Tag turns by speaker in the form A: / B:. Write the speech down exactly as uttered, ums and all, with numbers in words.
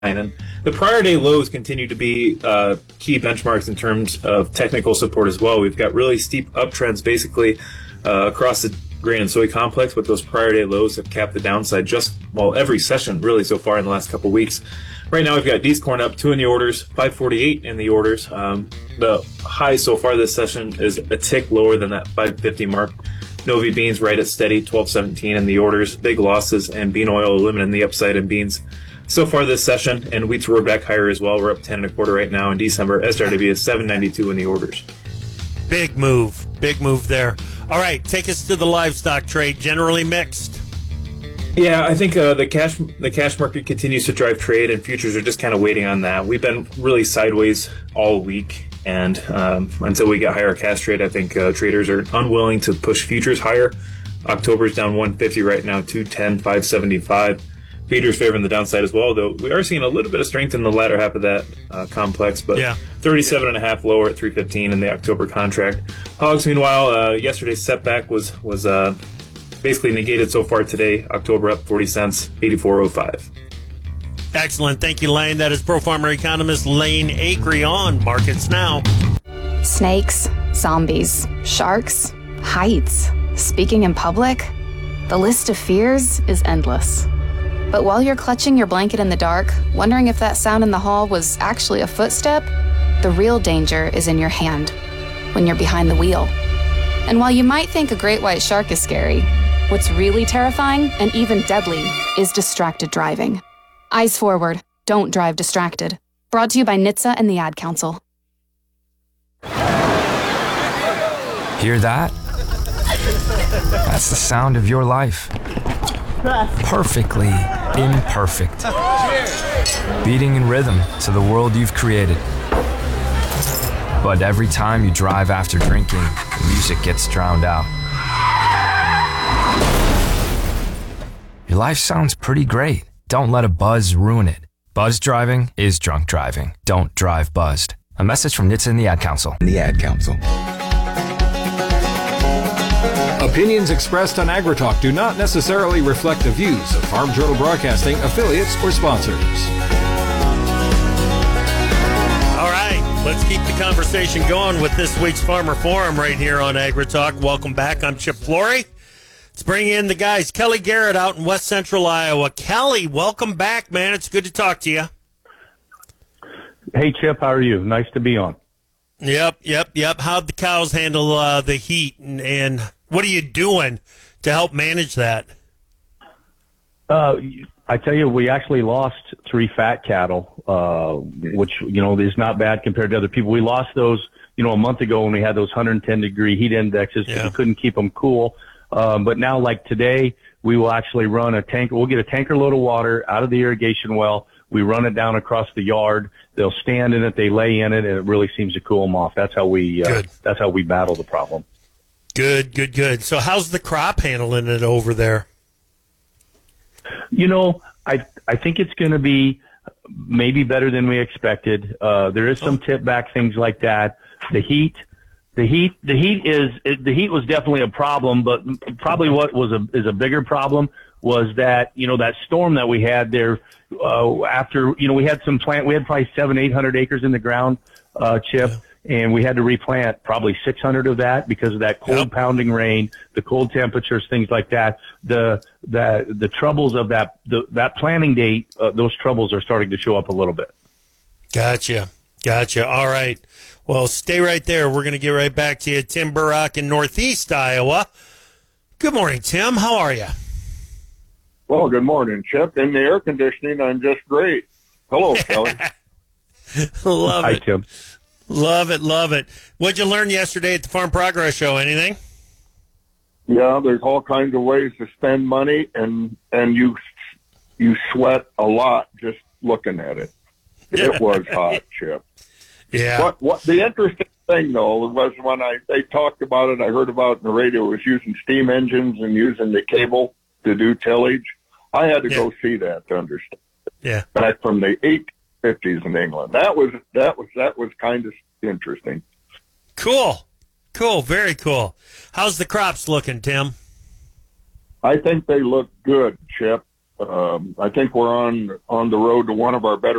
A: And the prior day lows continue to be uh, key benchmarks in terms of technical support as well. We've got really steep uptrends basically uh, across the grain and soy complex, but those prior day lows have capped the downside just, well, every session really so far in the last couple of weeks. Right now we've got D's corn up two in the orders, five forty-eight in the orders. Um, the high so far this session is a tick lower than that five fifty mark. Novi beans right at steady, twelve seventeen in the orders. Big losses, and bean oil eliminating the upside in beans so far this session, and wheats were back higher as well. We're up ten and a quarter right now in December. S R W is seven ninety-two in the orders.
B: Big move. Big move there. All right, take us to the livestock trade. Generally mixed.
A: Yeah, I think uh, the cash the cash market continues to drive trade, and futures are just kind of waiting on that. We've been really sideways all week, and um, until we get higher cash trade, I think uh, traders are unwilling to push futures higher. October's down one fifty right now, two ten, five seventy-five. Feeders favoring the downside as well, though we are seeing a little bit of strength in the latter half of that uh, complex, but
B: yeah.
A: thirty-seven and a half lower at three fifteen in the October contract. Hogs, meanwhile, uh, yesterday's setback was was uh, basically negated so far today. October up forty cents, eighty-four oh five.
B: Excellent. Thank you, Lane. That is Pro Farmer economist Lane Acree on Markets Now.
C: Snakes, zombies, sharks, heights, speaking in public. The list of fears is endless. But while you're clutching your blanket in the dark, wondering if that sound in the hall was actually a footstep, the real danger is in your hand, when you're behind the wheel. And while you might think a great white shark is scary, what's really terrifying and even deadly is distracted driving. Eyes forward, don't drive distracted. Brought to you by N H T S A and the Ad Council.
D: Hear that? That's the sound of your life. Perfectly imperfect. Beating in rhythm to the world you've created. But every time you drive after drinking, the music gets drowned out. Your life sounds pretty great. Don't let a buzz ruin it. Buzz driving is drunk driving. Don't drive buzzed. A message from N H T S A and the Ad Council.
E: The Ad Council.
F: Opinions expressed on AgriTalk do not necessarily reflect the views of Farm Journal Broadcasting, affiliates, or sponsors.
B: All right, let's keep the conversation going with this week's Farmer Forum right here on AgriTalk. Welcome back. I'm Chip Flory. Let's bring in the guys. Kelly Garrett out in West Central Iowa. Kelly, welcome back, man. It's good to talk to you.
G: Hey, Chip. How are you? Nice to be on.
B: Yep, yep, yep. How'd the cows handle uh, the heat, and, and what are you doing to help manage that?
G: Uh, I tell you, we actually lost three fat cattle, uh, which, you know, is not bad compared to other people. We lost those, you know, a month ago when we had those one hundred ten degree heat indexes because
B: yeah.
G: we couldn't keep them cool. Um, but now, like today, we will actually run a tank. We'll get a tanker load of water out of the irrigation well. We run it down across the yard. They'll stand in it. They lay in it, and it really seems to cool them off. That's how we. Uh, that's how we battle the problem.
B: Good, good, good. So, how's the crop handling it over there?
G: You know, I I think it's going to be maybe better than we expected. Uh, there is some tip back things like that. The heat. The heat, the heat is, the heat was definitely a problem, but probably what was a, is a bigger problem was that, you know, that storm that we had there, uh, after, you know, we had some plant, we had probably seven, eight hundred acres in the ground, uh, Chip, yeah. and we had to replant probably six hundred of that because of that cold yep. pounding rain, the cold temperatures, things like that. The, the, the troubles of that, the, that planting date, uh, those troubles are starting to show up a little bit.
B: Gotcha. Gotcha. All right. Well, stay right there. We're going to get right back to you. Tim Burrock in Northeast Iowa. Good morning, Tim. How are you?
H: Well, good morning, Chip. In the air conditioning, I'm just great. Hello, Kelly.
B: Love
G: Hi,
B: it.
G: Tim.
B: Love it. Love it. What'd you learn yesterday at the Farm Progress Show? Anything?
H: Yeah, there's all kinds of ways to spend money, and and you you sweat a lot just looking at it. It was hot, Chip.
B: Yeah.
H: What what the interesting thing though was when I they talked about it, I heard about it in the radio, was using steam engines and using the cable to do tillage. I had to
B: yeah.
H: go see that to understand.
B: Yeah.
H: Back from the eighteen fifties in England. That was that was that was kind of interesting.
B: Cool. Cool. Very cool. How's the crops looking, Tim?
H: I think they look good, Chip. um, I think we're on on the road to one of our better